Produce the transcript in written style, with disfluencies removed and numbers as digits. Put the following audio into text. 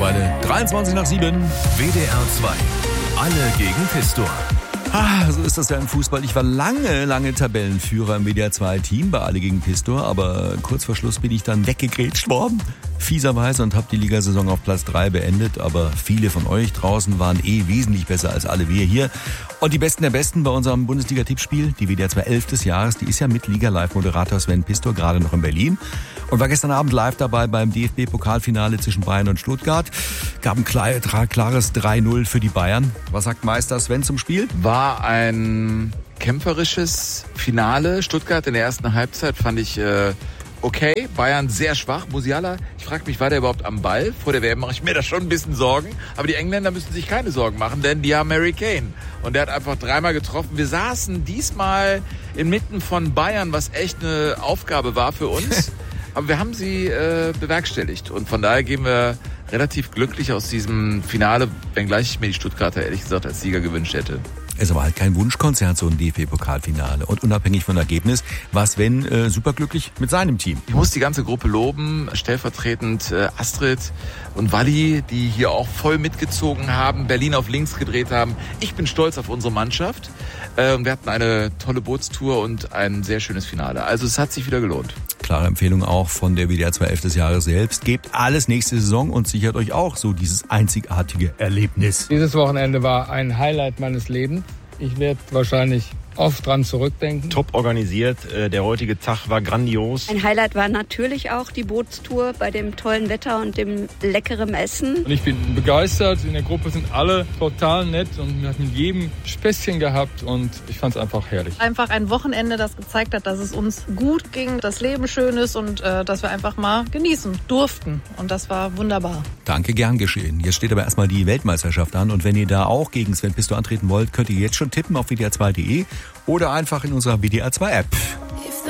mittlerweile 23:07. WDR 2. Alle gegen Pistor. So ist das ja im Fußball. Ich war lange Tabellenführer im WDR 2 Team bei Alle gegen Pistor, aber kurz vor Schluss bin ich dann weggegrätscht worden, fieserweise, und habe die Ligasaison auf Platz 3 beendet. Aber viele von euch draußen waren wesentlich besser als alle wir hier. Und die Besten der Besten bei unserem Bundesliga-Tippspiel, die WDR 2 11 des Jahres, die ist ja mit Liga-Live-Moderator Sven Pistor gerade noch in Berlin und war gestern Abend live dabei beim DFB-Pokalfinale zwischen Bayern und Stuttgart. Gab ein klares 3-0 für die Bayern. Was sagt Meister Sven zum Spiel? War ein kämpferisches Finale. Stuttgart in der ersten Halbzeit fand ich okay. Bayern sehr schwach. Musiala, ich frage mich, war der überhaupt am Ball? Vor der WM mache ich mir da schon ein bisschen Sorgen. Aber die Engländer müssen sich keine Sorgen machen, denn die haben Harry Kane. Und der hat einfach 3-mal getroffen. Wir saßen diesmal inmitten von Bayern, was echt eine Aufgabe war für uns. Aber wir haben sie bewerkstelligt. Und von daher gehen wir relativ glücklich aus diesem Finale, wenngleich ich mir die Stuttgarter ehrlich gesagt als Sieger gewünscht hätte. Es war halt kein Wunschkonzert, so ein DFB-Pokalfinale. Und unabhängig von Ergebnis war Sven superglücklich mit seinem Team. Ich muss die ganze Gruppe loben, stellvertretend Astrid und Walli, die hier auch voll mitgezogen haben, Berlin auf links gedreht haben. Ich bin stolz auf unsere Mannschaft. Wir hatten eine tolle Bootstour und ein sehr schönes Finale. Also es hat sich wieder gelohnt. Klare Empfehlung auch von der WDR 2 11 des Jahres selbst. Gebt alles nächste Saison und sichert euch auch so dieses einzigartige Erlebnis. Dieses Wochenende war ein Highlight meines Lebens. Ich werde wahrscheinlich oft dran zurückdenken. Top organisiert. Der heutige Tag war grandios. Ein Highlight war natürlich auch die Bootstour bei dem tollen Wetter und dem leckeren Essen. Und ich bin begeistert. In der Gruppe sind alle total nett und wir hatten jedem Späßchen gehabt und ich fand es einfach herrlich. Einfach ein Wochenende, das gezeigt hat, dass es uns gut ging, das Leben schön ist und dass wir einfach mal genießen durften. Und das war wunderbar. Danke, gern geschehen. Jetzt steht aber erstmal die Weltmeisterschaft an und wenn ihr da auch gegen Sven Pistor antreten wollt, könnt ihr jetzt schon tippen auf wdr2.de oder einfach in unserer WDR 2 App.